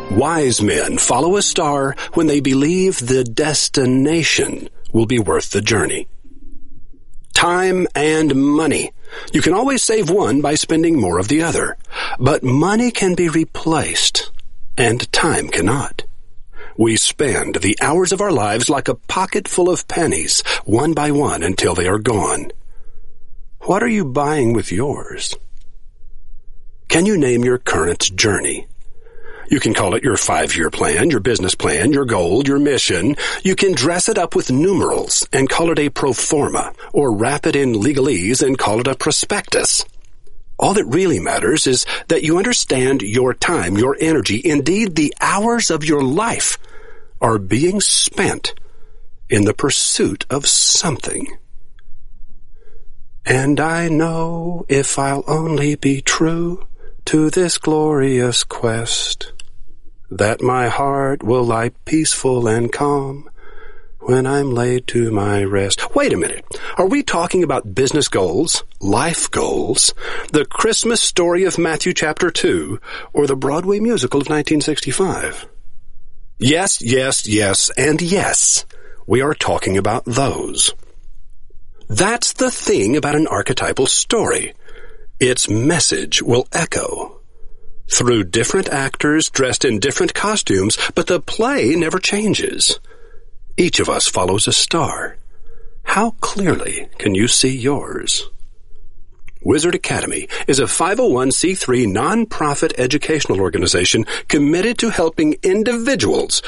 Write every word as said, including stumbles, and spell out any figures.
Wise men follow a star when they believe the destination will be worth the journey. Time and money. You can always save one by spending more of the other. But money can be replaced, and time cannot. We spend the hours of our lives like a pocket full of pennies, one by one, until they are gone. What are you buying with yours? Can you name your current journey? You can call it your five-year plan, your business plan, your goal, your mission. You can dress it up with numerals and call it a pro forma, or wrap it in legalese and call it a prospectus. All that really matters is that you understand your time, your energy, indeed the hours of your life are being spent in the pursuit of something. And I know if I'll only be true to this glorious quest, that my heart will lie peaceful and calm when I'm laid to my rest. Wait a minute. Are we talking about business goals, life goals, the Christmas story of Matthew chapter two, or the Broadway musical of nineteen sixty-five? Yes, yes, yes, and yes. We are talking about those. That's the thing about an archetypal story. Its message will echo through different actors dressed in different costumes, but the play never changes. Each of us follows a star. How clearly can you see yours? Wizard Academy is a five oh one c three nonprofit educational organization committed to helping individuals